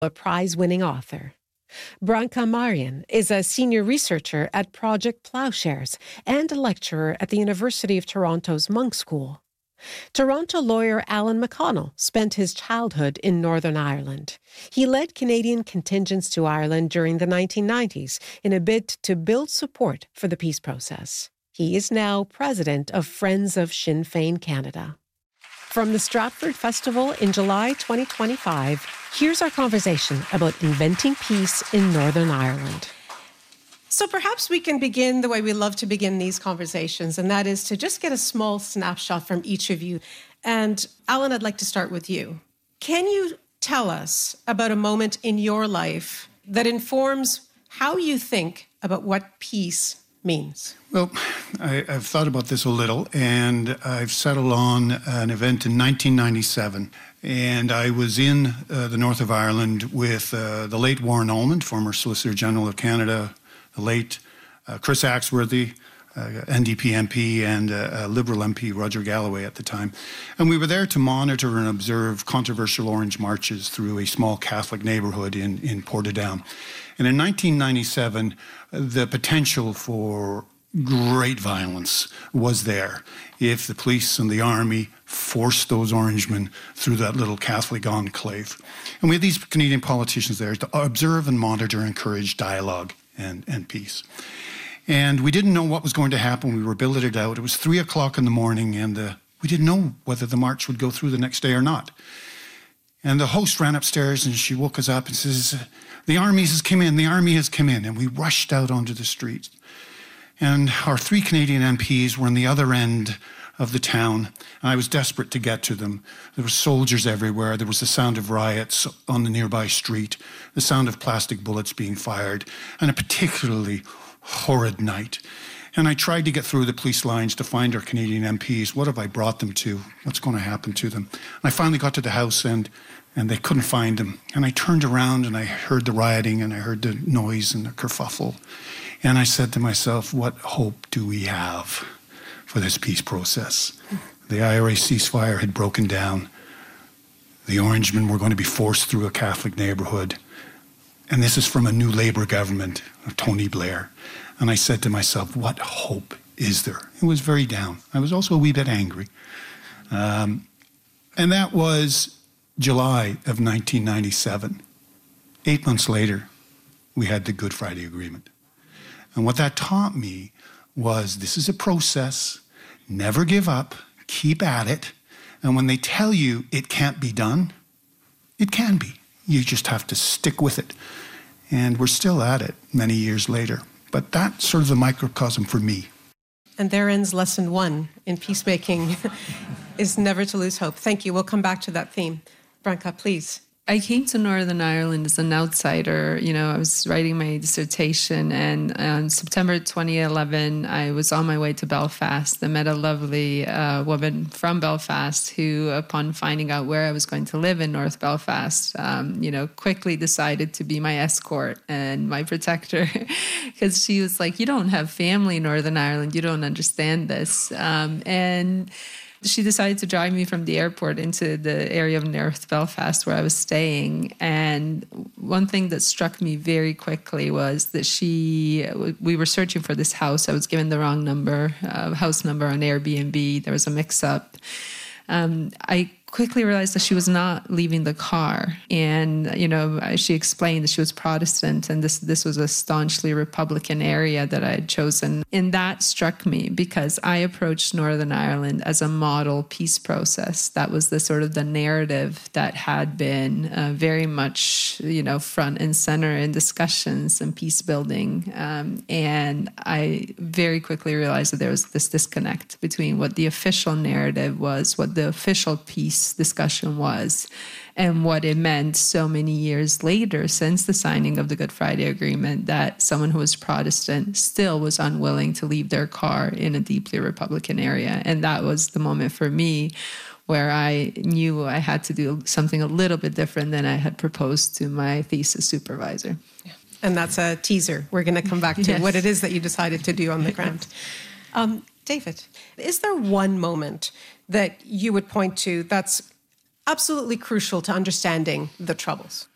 a prize-winning author. Branka Marian is a senior researcher at Project Ploughshares and a lecturer at the University of Toronto's Munk School. Toronto lawyer Alan McConnell spent his childhood in Northern Ireland. He led Canadian contingents to Ireland during the 1990s in a bid to build support for the peace process. He is now president of Friends of Sinn Féin Canada. From the Stratford Festival in July 2025, here's our conversation about inventing peace in Northern Ireland. So perhaps we can begin the way we love to begin these conversations, and that is to just get a small snapshot from each of you. And Alan, I'd like to start with you. Can you tell us about a moment in your life that informs how you think about what peace means? Well, I've thought about this a little, and I've settled on an event in 1997. And I was in the north of Ireland with the late Warren Ullman, former Solicitor General of Canada, the late Chris Axworthy, NDP MP, and Liberal MP Roger Galloway at the time. And we were there to monitor and observe controversial orange marches through a small Catholic neighborhood in Portadown. And in 1997, the potential for great violence was there if the police and the army forced those Orangemen through that little Catholic enclave. And we had these Canadian politicians there to observe and monitor and encourage dialogue and peace. And we didn't know what was going to happen. We were building it out. It was 3 o'clock in the morning, and we didn't know whether the march would go through the next day or not. And the host ran upstairs, and she woke us up and says, "The army has come in, the army has come in." And we rushed out onto the street. And our 3 Canadian MPs were on the other end of the town, and I was desperate to get to them. There were soldiers everywhere. There was the sound of riots on the nearby street, the sound of plastic bullets being fired, and a particularly horrid night. And I tried to get through the police lines to find our Canadian MPs. What have I brought them to? What's going to happen to them? And I finally got to the house, and they couldn't find them. And I turned around, and I heard the rioting, and I heard the noise and the kerfuffle. And I said to myself, what hope do we have for this peace process? The IRA ceasefire had broken down. The Orangemen were going to be forced through a Catholic neighborhood. And this is from a new Labour government of Tony Blair. And I said to myself, what hope is there? It was very down. I was also a wee bit angry. And that was July of 1997. 8 months later, we had the Good Friday Agreement. And what that taught me was this is a process, never give up, keep at it. And when they tell you it can't be done, it can be. You just have to stick with it. And we're still at it many years later. But that's sort of the microcosm for me. And there ends lesson 1 in peacemaking, is never to lose hope. Thank you. We'll come back to that theme. Branka, please. I came to Northern Ireland as an outsider. I was writing my dissertation, and on September 2011, I was on my way to Belfast. I met a lovely woman from Belfast who, upon finding out where I was going to live in North Belfast, quickly decided to be my escort and my protector, because she was like, "You don't have family in Northern Ireland. You don't understand this." And she decided to drive me from the airport into the area of North Belfast where I was staying. And one thing that struck me very quickly was that we were searching for this house. I was given the wrong house number on Airbnb. There was a mix-up. I quickly realized that she was not leaving the car. And, she explained that she was Protestant, and this was a staunchly Republican area that I had chosen. And that struck me because I approached Northern Ireland as a model peace process. That was the sort of the narrative that had been very much, front and center in discussions and peace building. And I very quickly realized that there was this disconnect between what the official narrative was, what the official peace discussion was, and what it meant so many years later, since the signing of the Good Friday Agreement, that someone who was Protestant still was unwilling to leave their car in a deeply Republican area. And that was the moment for me where I knew I had to do something a little bit different than I had proposed to my thesis supervisor. Yeah. And that's a teaser. We're going to come back to what it is that you decided to do on the ground. David, is there one moment that you would point to that's absolutely crucial to understanding the Troubles?